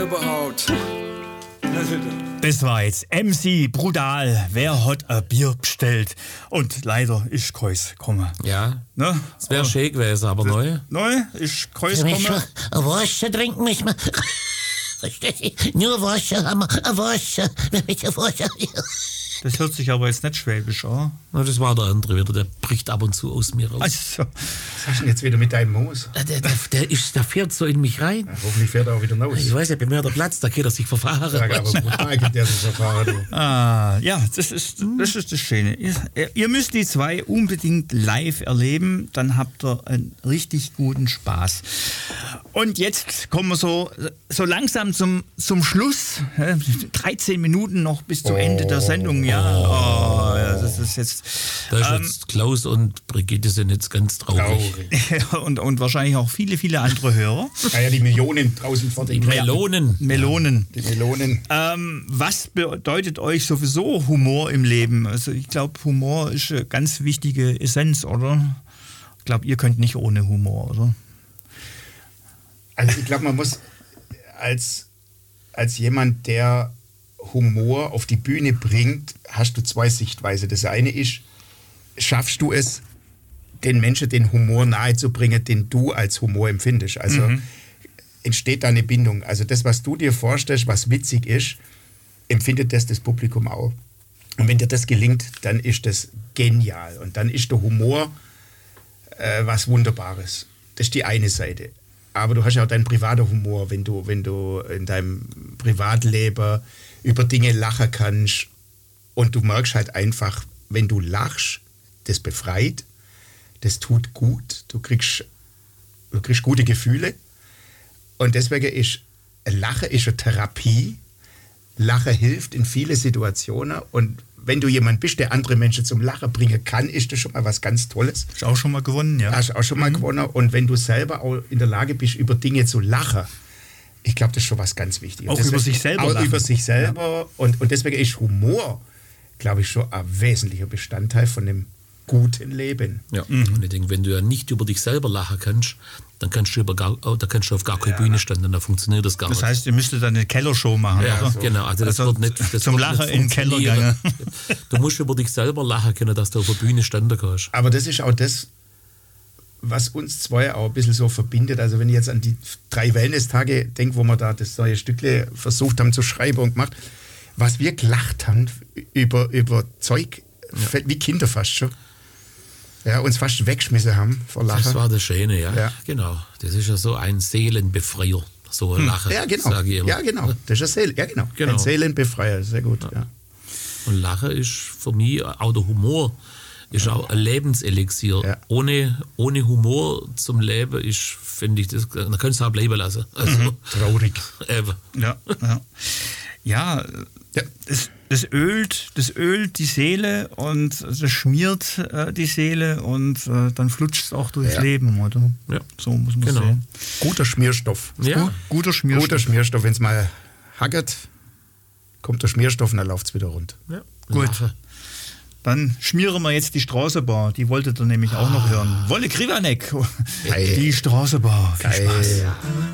Überhaupt. Das war jetzt MC Brutal. Wer hat ein Bier bestellt? Und leider ist Kreuz gekommen. Ja, Ne? es wäre schön gewesen, aber neu. Neu ist Kreuz Mich gekommen. ein Wasser trinken müssen wir. Verstehst du? Nur Wasser haben wir. Ein Wasser. Mit dem Wasser. Das hört sich aber jetzt nicht schwäbisch an. Na, das war der andere wieder, der bricht ab und zu aus mir raus. Also, Was hast du denn jetzt wieder mit deinem Moos? Der fährt so in mich rein. Ja, hoffentlich fährt er auch wieder raus. Ich weiß nicht, bei mir der Platz, da kann er sich verfahren. Ja, aber brutal gibt der sich verfahren. Du. ja, das ist das Schöne. Ihr müsst die zwei unbedingt live erleben, dann habt ihr einen richtig guten Spaß. Und jetzt kommen wir so langsam zum Schluss. 13 Minuten noch bis zum Ende der Sendung. Ja, das ist jetzt. Da ist jetzt Klaus und Brigitte sind jetzt ganz traurig. und wahrscheinlich auch viele, viele andere Hörer. Ja, die Millionen draußen vor den Melonen. Die Melonen. Was bedeutet euch sowieso Humor im Leben? Also ich glaube, Humor ist eine ganz wichtige Essenz, oder? Ich glaube, ihr könnt nicht ohne Humor, oder? Also ich glaube, man muss als jemand, der Humor auf die Bühne bringt, hast du zwei Sichtweisen. Das eine ist, schaffst du es, den Menschen den Humor nahezubringen, den du als Humor empfindest. Also entsteht da eine Bindung. Also das, was du dir vorstellst, was witzig ist, empfindet das Publikum auch. Und wenn dir das gelingt, dann ist das genial. Und dann ist der Humor was Wunderbares. Das ist die eine Seite. Aber du hast ja auch deinen privaten Humor, wenn du in deinem Privatleben über Dinge lachen kannst und du merkst halt einfach, wenn du lachst, das befreit, das tut gut, du kriegst gute Gefühle und deswegen ist Lachen ist eine Therapie. Lachen hilft in viele Situationen und wenn du jemand bist, der andere Menschen zum Lachen bringen kann, ist das schon mal was ganz Tolles. Hast auch schon mal gewonnen, ja. Hast auch schon mal gewonnen. Und wenn du selber auch in der Lage bist, über Dinge zu lachen, ich glaube, das ist schon was ganz Wichtiges. Auch über sich selber Auch lachen. über sich selber. Ja. Und deswegen ist Humor, glaube ich, schon ein wesentlicher Bestandteil von dem guten Leben. Ja. Und ich denke, wenn du ja nicht über dich selber lachen kannst, dann kannst du auf gar keine Bühne stehen, dann funktioniert das gar nicht. Das heißt, ihr müsstet dann eine Kellershow machen, ja, oder? so. Genau. Also das wird nicht, das zum wird Lachen nicht in den Keller gegangen. Du musst über dich selber lachen können, dass du auf der Bühne stehen kannst. Aber das ist auch das, was uns zwei auch ein bisschen so verbindet. Also wenn ich jetzt an die 3 Wellness-Tage denke, wo wir da das neue Stückle versucht haben zu schreiben und gemacht, was wir gelacht haben über Zeug, wie Kinder fast schon. Ja, uns fast weggeschmissen haben vor Lachen. Das war das Schöne, ja. Genau. Das ist ja so ein Seelenbefreier, so ein Lachen, ja, genau. sage ich immer. Ja, genau. Das ist genau. Ein Seelenbefreier, sehr gut. Ja. Und Lachen ist für mich, auch der Humor, ist auch ein Lebenselixier. Ja. Ohne Humor zum Leben ist, finde ich, da kannst du auch bleiben lassen. Also, Traurig. Eben. Ja, das ölt die Seele und das schmiert die Seele und dann flutscht es auch durchs Leben, oder? Ja. So muss man sehen. Guter Schmierstoff. Ja. Guter Schmierstoff. Guter Schmierstoff. Wenn es mal hackert, kommt der Schmierstoff und dann läuft es wieder rund. Ja. Gut. Lachen. Dann schmieren wir jetzt die Straßenbar. Die wolltet ihr nämlich auch noch hören. Wolle Krivanek. Geil. Die Straßenbar. Viel Geil. Spaß.